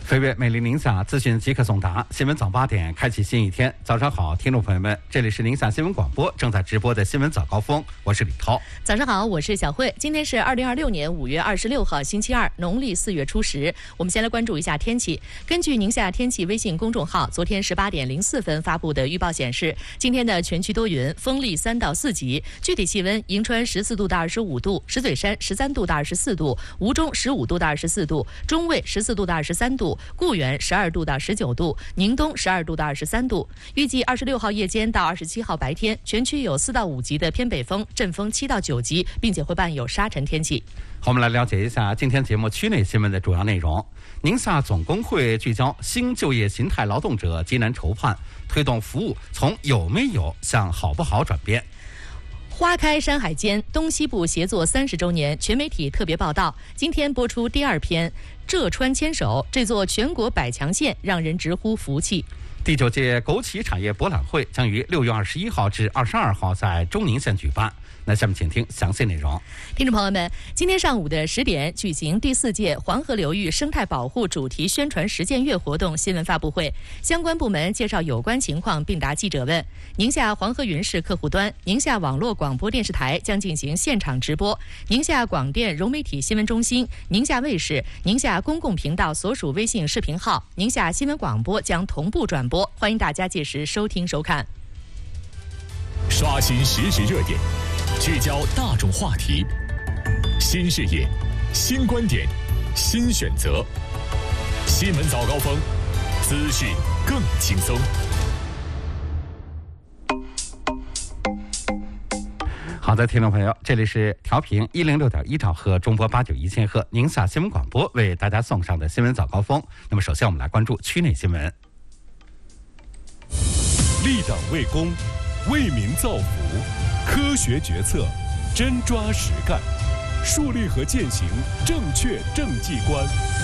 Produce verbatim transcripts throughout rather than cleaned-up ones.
飞跃美丽宁夏，资讯即刻送达。新闻早八点，开启新一天。早上好，听众朋友们，这里是宁夏新闻广播正在直播的新闻早高峰，我是李涛。 早上好，我是小慧。今天是二零二六年五月二十六号，星期二，农历四月初十。我们先来关注一下天气。根据宁夏天气微信公众号昨天十八点零四分发布的预报显示，今天的全区多云，风力三到四级，具体气温：银川十四度到二十五度，石嘴山十三度到二十四度，吴中十五度到二十四度，中卫十四度到二十三度。固原十二度到十九度，宁东十二度到二十三度。预计二十六号夜间到二十七号白天，全区有四到五级的偏北风，阵风七到九级，并且会伴有沙尘天气。 好，我们来了解一下今天节目区内新闻的主要内容。宁夏总工会聚焦新就业形态劳动者艰难筹盼，推动服务从有没有向好不好转变。 花开山海间，东西部协作三十周年全媒体特别报道，今天播出第二篇。浙川牵手，这座全国百强县让人直呼福气。 第九届枸杞产业博览会将于六月二十一号至二十二号在中宁县举办。那下面请听详细内容。 听众朋友们，今天上午的十点举行第四届黄河流域生态保护主题宣传实践月活动新闻发布会，相关部门介绍有关情况并答记者问。宁夏黄河云视客户端、宁夏网络广播电视台将进行现场直播，宁夏广电融媒体新闻中心、宁夏卫视、宁夏公共频道所属微信视频号、宁夏新闻广播将同步转播，欢迎大家届时收听收看。 刷新实时热点，聚焦大众话题，新视野、新观点、新选择。新闻早高峰，资讯更轻松。 好的，听众朋友，这里是调频一零六点一兆赫、中波八九一千赫宁夏新闻广播为大家送上的新闻早高峰。那么，首先我们来关注区内新闻。 立党为公，为民造福，科学决策，真抓实干，树立和践行正确政绩观。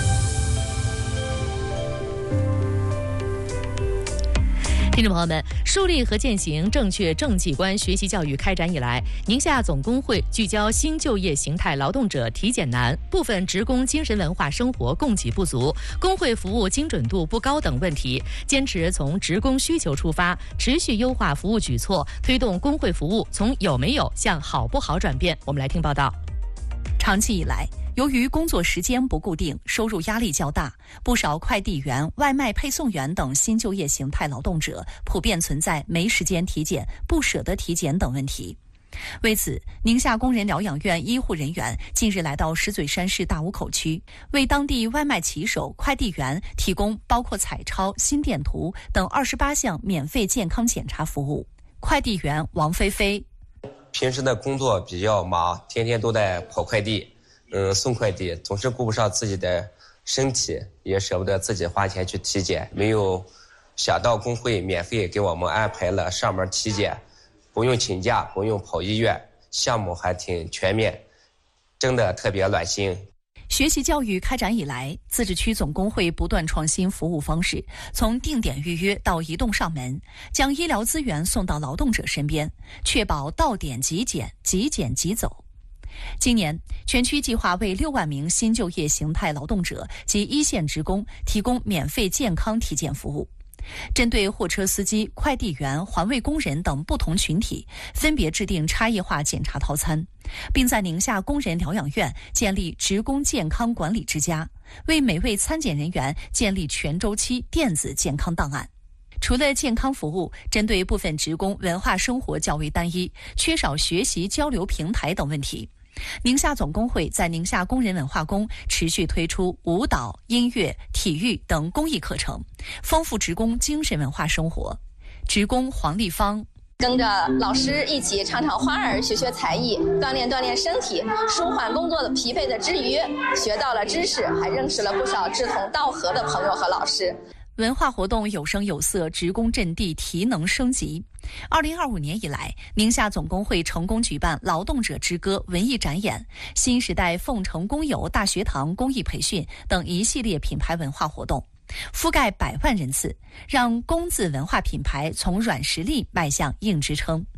听众朋友们，树立和践行正确政绩观学习教育开展以来，宁夏总工会聚焦新就业形态劳动者体检难、部分职工精神文化生活供给不足、工会服务精准度不高等问题，坚持从职工需求出发，持续优化服务举措，推动工会服务从有没有向好不好转变。我们来听报道。 长期以来，由于工作时间不固定，收入压力较大，不少快递员、外卖配送员等新就业形态劳动者普遍存在没时间体检、不舍得体检等问题。为此，宁夏工人疗养院医护人员近日来到石嘴山市大沽口区，为当地外卖骑手、快递员提供包括彩超、心电图等二十八项免费健康检查服务。快递员王菲菲： 平时的工作比较忙，天天都在跑快递，嗯，送快递，总是顾不上自己的身体，也舍不得自己花钱去体检。没有想到工会免费给我们安排了上门体检，不用请假，不用跑医院，项目还挺全面，真的特别暖心。 学习教育开展以来，自治区总工会不断创新服务方式，从定点预约到移动上门，将医疗资源送到劳动者身边，确保到点即检、即检即走。今年，全区计划为六万名新就业形态劳动者及一线职工提供免费健康体检服务。针对货车司机、快递员、环卫工人等不同群体，分别制定差异化检查套餐，并在宁夏工人疗养院建立职工健康管理之家，为每位参检人员建立全周期电子健康档案。除了健康服务，针对部分职工文化生活较为单一，缺少学习交流平台等问题，宁夏总工会在宁夏工人文化宫持续推出舞蹈、音乐、体育等公益课程，丰富职工精神文化生活。职工黄丽芳： 跟着老师一起唱唱花儿，学学才艺，锻炼锻炼身体，舒缓工作的疲惫的之余，学到了知识，还认识了不少志同道合的朋友和老师。 文化活动有声有色，职工阵地提能升级。二零二五年以来，宁夏总工会成功举办劳动者之歌文艺展演、新时代凤城工友大学堂公益培训等一系列品牌文化活动，覆盖百万人次，让工字文化品牌从软实力迈向硬支撑。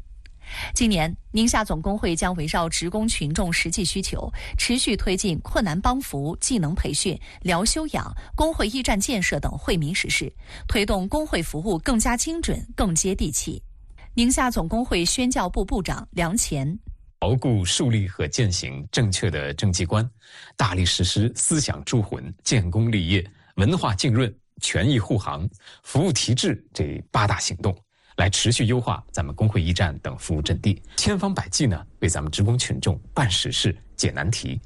今年，宁夏总工会将围绕职工群众实际需求，持续推进困难帮扶、技能培训、疗休养、工会驿站建设等惠民实事，推动工会服务更加精准、更接地气。宁夏总工会宣教部部长梁乾。 牢固树立和践行正确的政绩观，大力实施思想铸魂、建功立业、文化浸润、权益护航、服务提质这八大行动，来持续优化咱们工会驿站等服务阵地，千方百计呢为咱们职工群众办实事、解难题。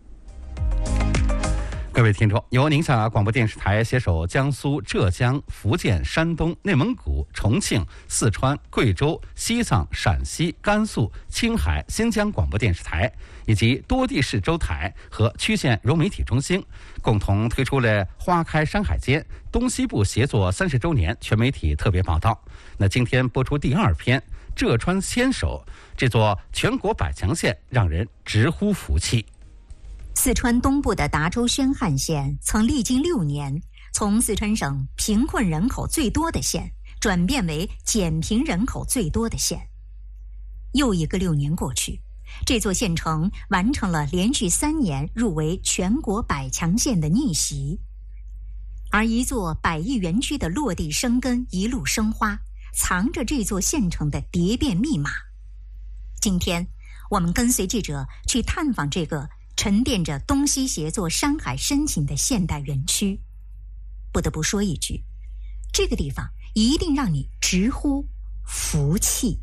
各位听众，由宁夏广播电视台携手江苏、浙江、福建、山东、内蒙古、重庆、四川、贵州、西藏、陕西、甘肃、青海、新疆广播电视台以及多地市州台和区县融媒体中心，共同推出了“花开山海间”东西部协作三十周年全媒体特别报道。那今天播出第二篇，浙川先手，这座全国百强县让人直呼服气。 四川东部的达州宣汉县曾历经六年，从四川省贫困人口最多的县转变为减贫人口最多的县。又一个六年过去，这座县城完成了连续三年入围全国百强县的逆袭。而一座百亿园区的落地生根、一路生花，藏着这座县城的蝶变密码。今天，我们跟随记者去探访这个沉淀着东西协作山海深情的现代园区。不得不说一句，这个地方一定让你直呼福气。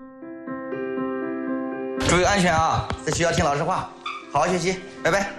注意安全啊，在学校听老师话，好好学习，拜拜。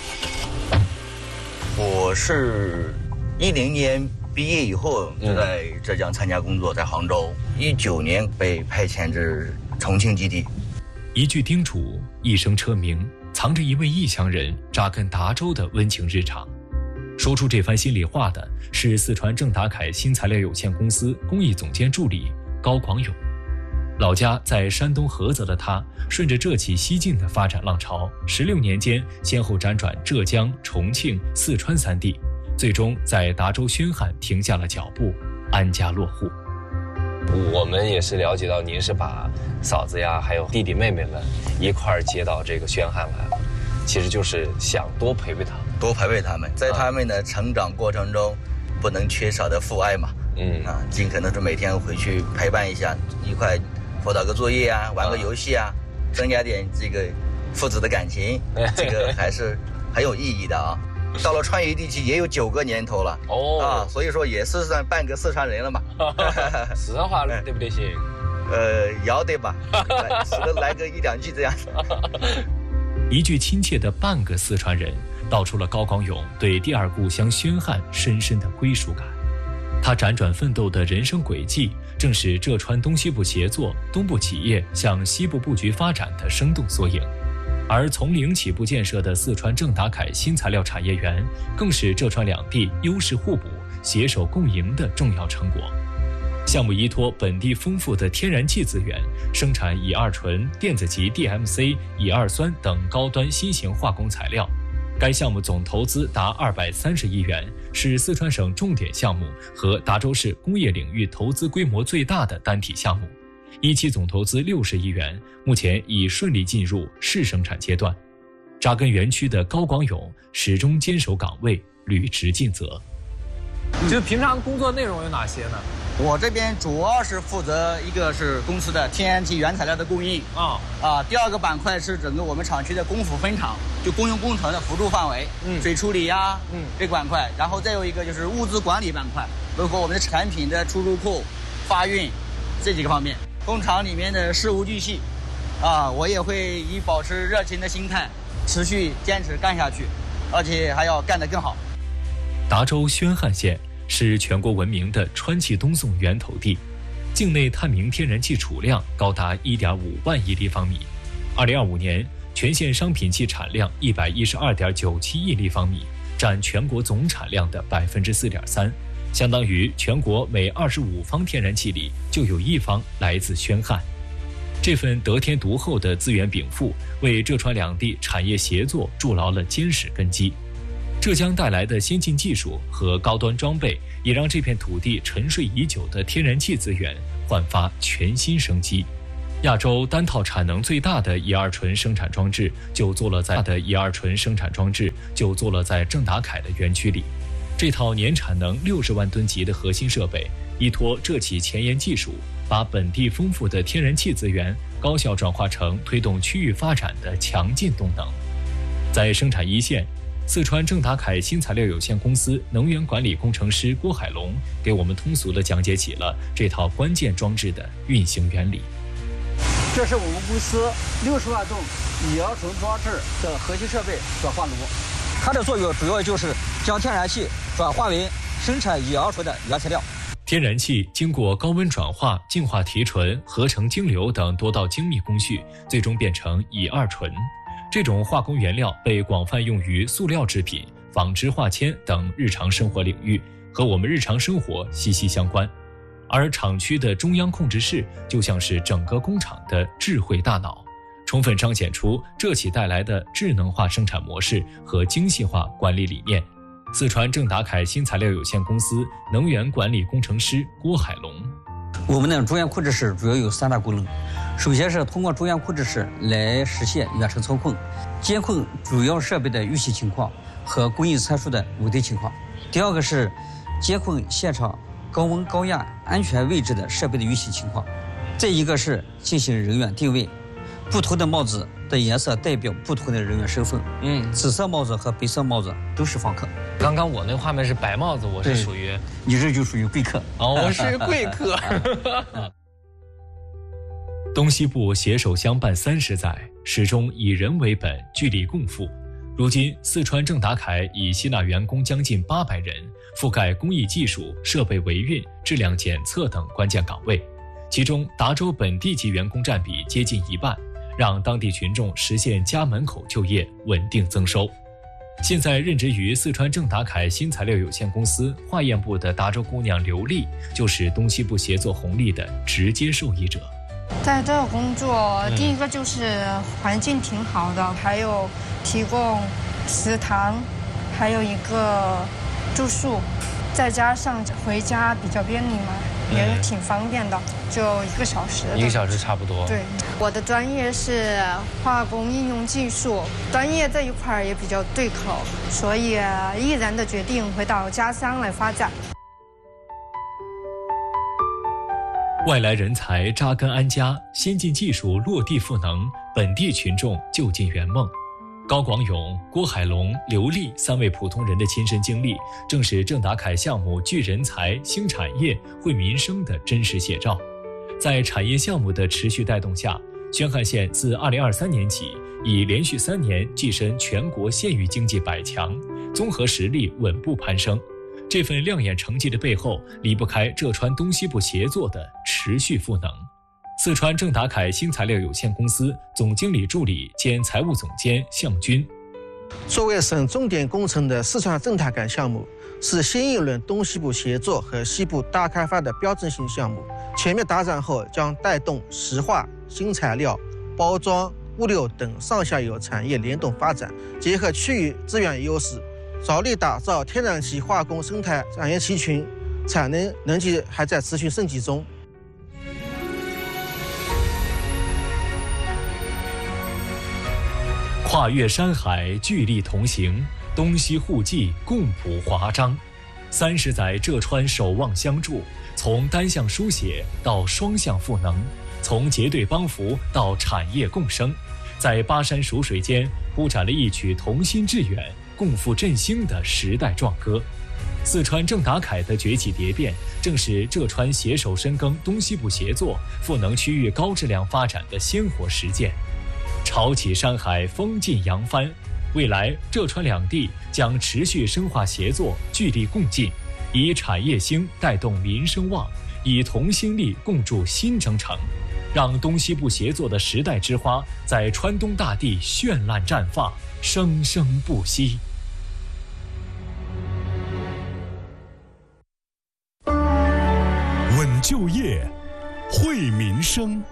我是一零年毕业以后就在浙江参加工作，在杭州。一九年被派遣至重庆基地。 一句叮嘱，一声车鸣，藏着一位异乡人扎根达州的温情日常。说出这番心里话的是四川正达凯新材料有限公司工艺总监助理高广勇。老家在山东菏泽的他，顺着浙起西进的发展浪潮，十六年间先后辗转浙江、重庆、四川三地，最终在达州宣汉停下了脚步，安家落户。 我们也是了解到您是把嫂子呀还有弟弟妹妹们一块儿接到这个宣汉来了，其实就是想多陪陪他们， 多陪陪他们，在他们的成长过程中不能缺少的父爱嘛。嗯啊，尽可能是每天回去陪伴一下，一块辅导个作业啊，玩个游戏啊，增加点这个父子的感情，这个还是很有意义的啊。到了川渝地区也有九个年头了哦啊，所以说也是算半个四川人了嘛。 四川话对不对行？ 呃，要得吧，是的，来个一两句这样子。 一句亲切的半个四川人，道出了高广勇对第二故乡宣汉深深的归属感。他辗转奋斗的人生轨迹，正是浙川东西部协作、东部企业向西部布局发展的生动缩影。而从零起步建设的四川正达凯新材料产业园，更是浙川两地优势互补、携手共赢的重要成果。项目依托本地丰富的天然气资源，生产乙二醇、电子级 D M C、乙二酸等高端新型化工材料。该项目总投资达二百三十亿元，是四川省重点项目和达州市工业领域投资规模最大的单体项目。一期总投资六十亿元，目前已顺利进入试生产阶段。扎根园区的高广勇始终坚守岗位，履职尽责。 就是平常工作内容有哪些呢？ 我这边主要是负责一个是公司的天然气原材料的供应啊啊，第二个板块是整个我们厂区的工辅分厂，就公用工程的辅助范围，嗯，水处理呀，嗯，这个板块，然后再有一个就是物资管理板块，包括我们的产品的出入库、发运这几个方面。工厂里面的事无巨细，啊，我也会以保持热情的心态，持续坚持干下去，而且还要干得更好。 达州宣汉县是全国闻名的川气东送源头地，境内探明天然气储量高达 一点五万亿立方米。二零二五年，全县商品气产量 一百一十二点九七亿立方米，占全国总产量的 百分之四点三。相当于全国每二十五方天然气里就有一方来自宣汉。这份得天独厚的资源禀赋，为浙川两地产业协作筑牢了坚实根基。浙江带来的先进技术和高端装备，也让这片土地沉睡已久的天然气资源焕发全新生机。 亚洲单套产能最大的乙二醇生产装置就坐落在的乙二醇生产装置就坐落在正达凯的园区里。这套年产能六十万吨级的核心设备，依托这起前沿技术，把本地丰富的天然气资源高效转化成推动区域发展的强劲动能。在生产一线，四川正达凯新材料有限公司能源管理工程师郭海龙给我们通俗地讲解起了这套关键装置的运行原理。 这是我们公司六十万吨乙二醇装置的核心设备转化炉，它的作用主要就是将天然气转化为生产乙二醇的原材料。 天然气经过高温转化、净化提纯、合成蒸馏等多道精密工序，最终变成乙二醇。这种化工原料被广泛用于塑料制品、纺织化纤等日常生活领域，和我们日常生活息息相关。而厂区的中央控制室就像是整个工厂的智慧大脑，充分彰显出这起带来的智能化生产模式和精细化管理理念。四川正达凯新材料有限公司能源管理工程师郭海龙： 我们的中央控制室主要有三大功能，首先是通过中央控制室来实现远程操控，监控主要设备的运行情况和供应参数的稳定情况；第二个是监控现场高温高压安全位置的设备的运行情况；再一个是进行人员定位，不同的帽子的颜色代表不同的人员身份。嗯，紫色帽子和白色帽子都是访客。 刚刚我那画面是白帽子，我是属于你这就属于贵客。 哦，我是贵客。 东西部携手相伴三十载，始终以人为本，聚力共富。如今，四川正达凯已吸纳员工将近八百人，覆盖工艺技术、设备维运、质量检测等关键岗位，其中达州本地籍员工占比接近一半，让当地群众实现家门口就业，稳定增收。现在任职于四川正达凯新材料有限公司化验部的达州姑娘刘丽，就是东西部协作红利的直接受益者。 在这个工作，嗯、第一个就是环境挺好的，还有提供食堂，还有一个住宿，再加上回家比较便利嘛，嗯、也挺方便的，就一个小时。 一个小时差不多。 对，我的专业是化工应用技术，专业这一块也比较对口，所以毅然的决定回到家乡来发展。 外来人才扎根安家，先进技术落地赋能，本地群众就近圆梦。高广勇、郭海龙、刘丽三位普通人的亲身经历，正是正达凯项目聚人才、兴产业、惠民生的真实写照。在产业项目的持续带动下，宣汉县自二零二三年起，已连续三年跻身全国县域经济百强，综合实力稳步攀升。这份亮眼成绩的背后，离不开浙川东西部协作的持续赋能。四川正达凯新材料有限公司总经理助理兼财务总监向军： 作为省重点工程的四川正达凯项目，是新一轮东西部协作和西部大开发的标志性项目，全面打展后将带动石化、新材料、包装、物流等上下游产业联动发展，结合区域资源优势，着力打造天然气化工生态产业集群，产能能级还在持续升级中。 跨越山海，聚力同行，东西互济，共谱华章。三十载浙川守望相助，从单向书写到双向赋能，从结对帮扶到产业共生，在巴山蜀水间铺展了一曲同心致远、共赴振兴的时代壮歌。四川正达凯的崛起蝶变，正是浙川携手深耕东西部协作、赋能区域高质量发展的鲜活实践。潮起山海，风进扬帆，未来浙川两地将持续深化协作，聚力共进，以产业兴带动民生旺，以同心力共筑新征程，让东西部协作的时代之花在川东大地绚烂绽放，生生不息。 稳就业，惠民生。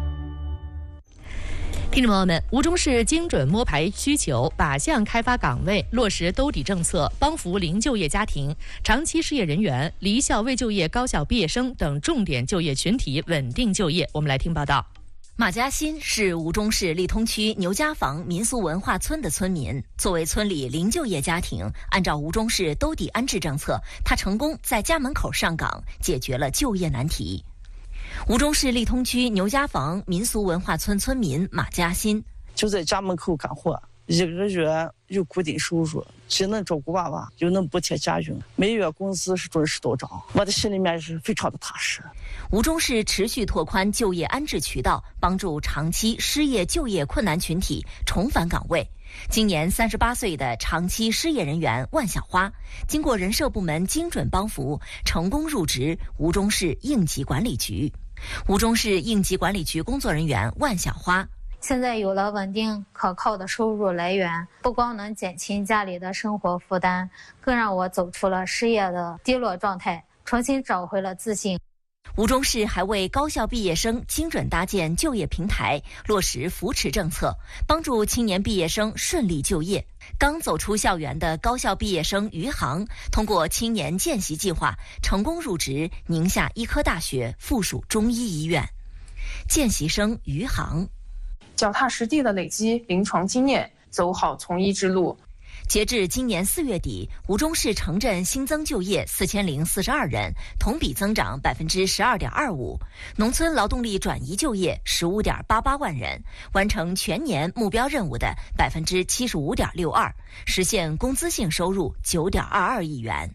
听众朋友们，吴中市精准摸排需求，靶向开发岗位，落实兜底政策，帮扶零就业家庭、长期失业人员、离校未就业高校毕业生等重点就业群体稳定就业。我们来听报道。 马家新是吴忠市利通区牛家坊民俗文化村的村民。作为村里零就业家庭，按照吴忠市兜底安置政策，他成功在家门口上岗，解决了就业难题。吴忠市利通区牛家坊民俗文化村村民马家新就在家门口干活，一个月有固定收入，既能照顾娃娃，又能补贴家用，每月工资是准时到账，我的心里面是非常的踏实。 吴忠市持续拓宽就业安置渠道，帮助长期失业就业困难群体重返岗位。今年三十八岁的长期失业人员万小花，经过人社部门精准帮扶，成功入职吴忠市应急管理局。吴忠市应急管理局工作人员万小花。 现在有了稳定可靠的收入来源，不光能减轻家里的生活负担，更让我走出了失业的低落状态，重新找回了自信。 吴忠市还为高校毕业生精准搭建就业平台，落实扶持政策，帮助青年毕业生顺利就业。刚走出校园的高校毕业生余杭，通过青年见习计划，成功入职宁夏医科大学附属中医医院。见习生余杭， 脚踏实地的累积临床经验，走好从医之路。 截至今年四月底，吴忠市城镇新增就业四千零四十二人，同比增长百分之十二点二五；农村劳动力转移就业十五点八八万人，完成全年目标任务的百分之七十五点六二，实现工资性收入九点二二亿元。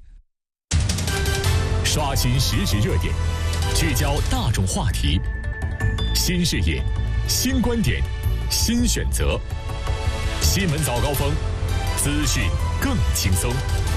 刷新实时热点，聚焦大众话题，新视野，新观点，新选择。新闻早高峰。资讯更轻松。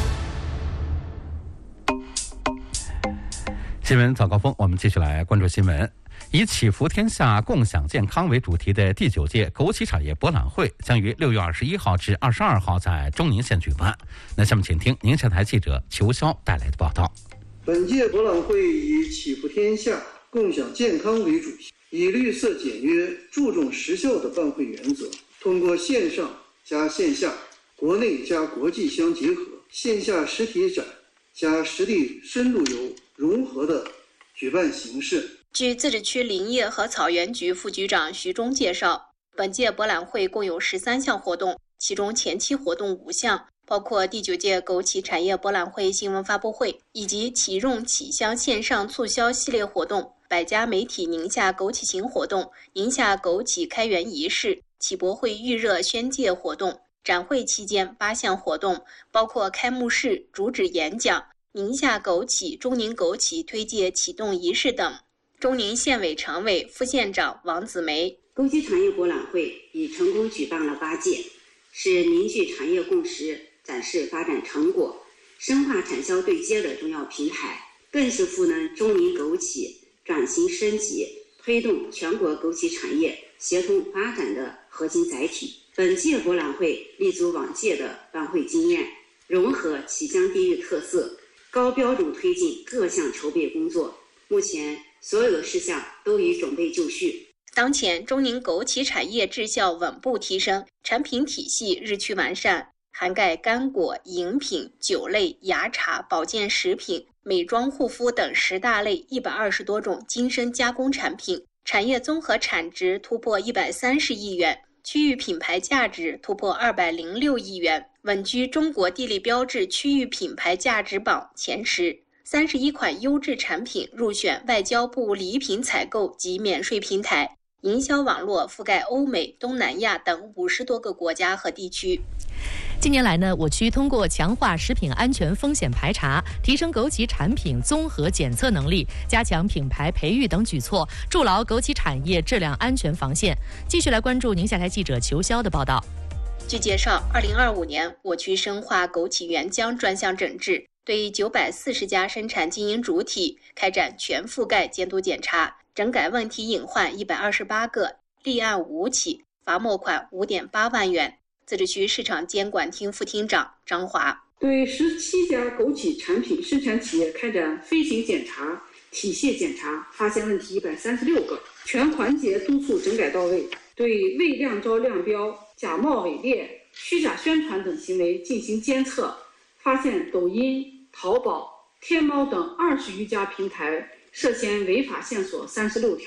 新闻早高峰，我们继续来关注新闻。以祈福天下、共享健康为主题的第九届枸杞产业博览会将于六月二十一号至二十二号在中宁县举办。那下面请听宁夏台记者裘潇带来的报道。 本届博览会以祈福天下、共享健康为主题，以绿色简约、注重实效的办会原则，通过线上加线下、国内加国际相结合，线下实体展加实地深度游融合的举办形式。 据自治区林业和草原局副局长徐忠介绍，本届博览会共有十三项活动，其中前期活动五项，包括第九届枸杞产业博览会新闻发布会，以及启用启香线上促销系列活动、百家媒体宁夏枸杞行活动、宁夏枸杞开园仪式、启博会预热宣介活动。展会期间八项活动，包括开幕式、主旨演讲、宁夏枸杞、中宁枸杞推介启动仪式等。中宁县委常委、副县长王子梅， 枸杞产业博览会已成功举办了八届，是凝聚产业共识、展示发展成果、深化产销对接的重要平台，更是赋能中宁枸杞转型升级、推动全国枸杞产业协同发展的核心载体。本届博览会立足往届的办会经验，融合綦江地域特色，高标准推进各项筹备工作。目前所有的事项都已准备就绪。 当前中宁枸杞产业质效稳步提升，产品体系日趋完善，涵盖干果、饮品、酒类、芽茶、保健食品、美妆护肤等十大类一百二十多种精深加工产品，产业综合产值突破一百三十亿元。区域品牌价值突破二百零六亿元，稳居中国地理标志区域品牌价值榜前十。三十一款优质产品入选外交部礼品采购及免税平台，营销网络覆盖欧美、东南亚等五十多个国家和地区。 近年来呢，我区通过强化食品安全风险排查，提升枸杞产品综合检测能力，加强品牌培育等举措，筑牢枸杞产业质量安全防线。继续来关注宁夏台记者裘潇的报道。 据介绍，二零二五年我区深化枸杞原浆专项整治，对九百四十家生产经营主体开展全覆盖监督检查，整改问题隐患一百二十八个，立案五起，罚没款五点八万元。自治区市场监管厅副厅长张华对十七家枸杞产品生产企业开展飞行检查、体系检查，发现问题一百三十六个，全环节督促整改到位，对未亮招亮标、假冒伪劣、虚假宣传等行为进行监测，发现抖音、淘宝、天猫等二十余家平台涉嫌违法线索三十六条，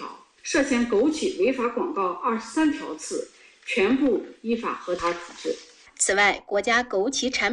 涉嫌枸杞违法广告二十三条次，全部依法核查处置。 此外，国家枸杞产